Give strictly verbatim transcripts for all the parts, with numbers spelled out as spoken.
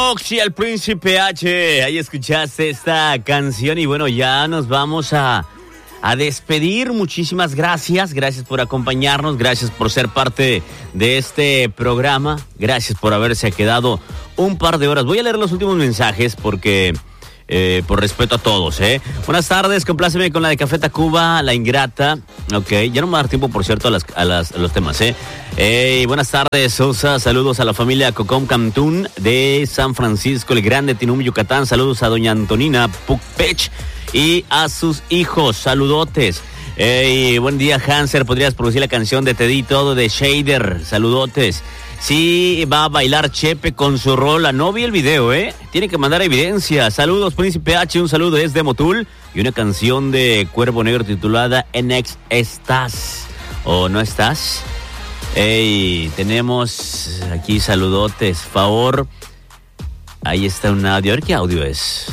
Oxy, el Príncipe H. Ahí escuchaste esta canción y bueno, ya nos vamos a, a despedir. Muchísimas gracias. Gracias por acompañarnos. Gracias por ser parte de este programa. Gracias por haberse quedado un par de horas. Voy a leer los últimos mensajes porque... Eh, por respeto a todos, ¿eh? Buenas tardes, compláceme con la de Café Tacuba, La Ingrata. Ok, ya no me va a dar tiempo, por cierto, a, las, a, las, a los temas, ¿eh? Hey, buenas tardes, Sosa. Saludos a la familia Cocom Cantún de San Francisco el Grande, Tinum, Yucatán. Saludos a doña Antonina Pucpech y a sus hijos. Saludotes. Hey, buen día, Hanser. ¿Podrías producir la canción de Te di todo de Shader? Saludotes. Sí, va a bailar Chepe con su rola. No vi el video, ¿eh? Tiene que mandar evidencia. Saludos, Príncipe H. Un saludo desde Motul. Y una canción de Cuervo Negro titulada N X ¿Estás o no estás? Ey, tenemos aquí saludotes. Favor. Ahí está un audio. A ver qué audio es.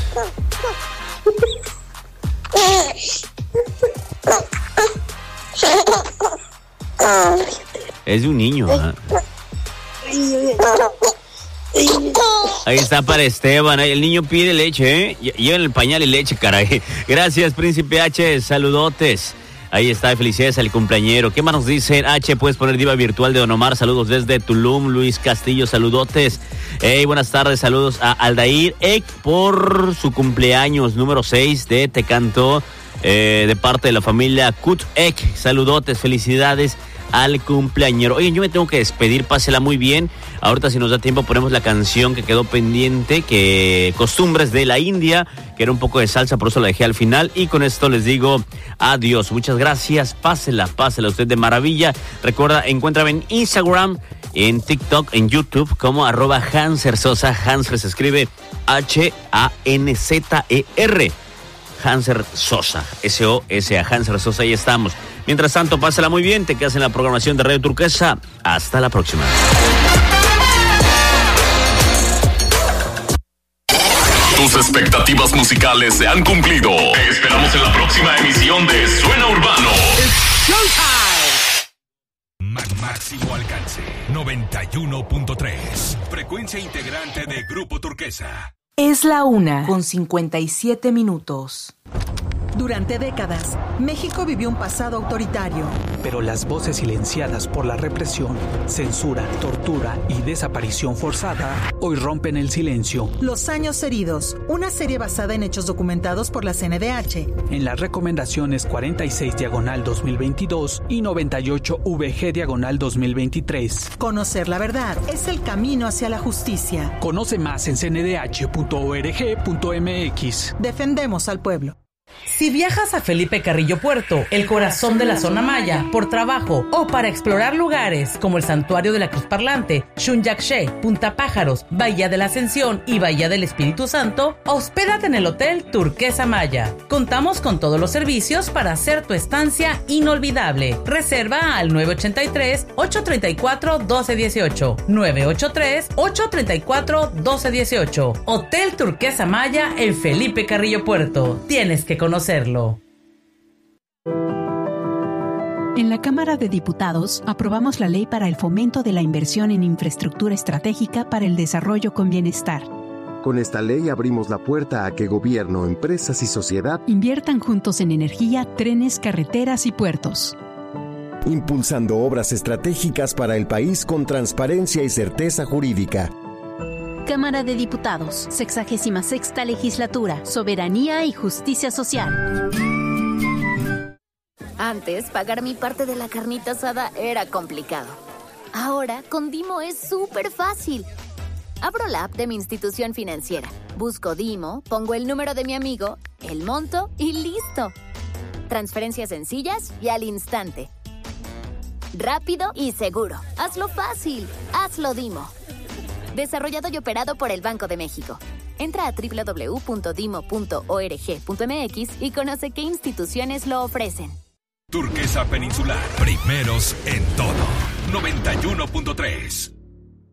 Es de un niño, ¿eh? Ahí está para Esteban. El niño pide leche, ¿eh? Llevan el pañal y leche, caray. Gracias, Príncipe H. Saludotes. Ahí está, felicidades al cumpleañero. ¿Qué más nos dicen? H, puedes poner diva virtual de Don Omar. Saludos desde Tulum. Luis Castillo, saludotes. Hey, buenas tardes. Saludos a Aldair Ek por su cumpleaños número seis de Te Canto, eh, de parte de la familia Kut Ek. Saludotes, felicidades al cumpleañero. Oye, yo me tengo que despedir, pásela muy bien. Ahorita, si nos da tiempo, ponemos la canción que quedó pendiente, que Costumbres de la India, que era un poco de salsa, por eso la dejé al final. Y con esto les digo adiós. Muchas gracias. Pásela, pásela usted de maravilla. Recuerda, encuéntrame en Instagram, en TikTok, en YouTube, como arroba Hanser Sosa. Hanser se escribe H A N Z E R. Hanser Sosa, S O S A, Hanser Sosa, ahí estamos. Mientras tanto, pásala muy bien, te quedas en la programación de Radio Turquesa. Hasta la próxima. Tus expectativas musicales se han cumplido. Te esperamos en la próxima emisión de Suena Urbano. It's showtime. Máximo alcance, noventa y uno punto tres. Frecuencia integrante de Grupo Turquesa. Es la una con cincuenta y siete minutos. Durante décadas, México vivió un pasado autoritario. Pero las voces silenciadas por la represión, censura, tortura y desaparición forzada hoy rompen el silencio. Los años heridos, una serie basada en hechos documentados por la C N D H. En las recomendaciones cuarenta y seis diagonal dos mil veintidós y noventa y ocho V G diagonal dos mil veintitrés. Conocer la verdad es el camino hacia la justicia. Conoce más en c n d h punto org punto m x. Defendemos al pueblo. Si viajas a Felipe Carrillo Puerto, el corazón de la zona maya, por trabajo o para explorar lugares como el Santuario de la Cruz Parlante, Xunyaxché, Punta Pájaros, Bahía de la Ascensión y Bahía del Espíritu Santo, hospédate en el Hotel Turquesa Maya. Contamos con todos los servicios para hacer tu estancia inolvidable. Reserva al nueve ocho tres, ocho tres cuatro, uno dos uno ocho, nueve ocho tres, ocho tres cuatro, uno dos uno ocho. Hotel Turquesa Maya en Felipe Carrillo Puerto. Tienes que conocerlo. En la Cámara de Diputados aprobamos la Ley para el Fomento de la Inversión en Infraestructura Estratégica para el Desarrollo con Bienestar. Con esta ley abrimos la puerta a que gobierno, empresas y sociedad inviertan juntos en energía, trenes, carreteras y puertos, impulsando obras estratégicas para el país con transparencia y certeza jurídica. Cámara de Diputados, sexagésima sexta Legislatura, Soberanía y Justicia Social. Antes, pagar mi parte de la carnita asada era complicado. Ahora, con Dimo es súper fácil. Abro la app de mi institución financiera, busco Dimo, pongo el número de mi amigo, el monto y listo. Transferencias sencillas y al instante. Rápido y seguro. Hazlo fácil. Hazlo Dimo. Desarrollado y operado por el Banco de México. Entra a doble u doble u doble u punto dimo punto org punto m x y conoce qué instituciones lo ofrecen. Turquesa Peninsular, primeros en todo. noventa y uno punto tres.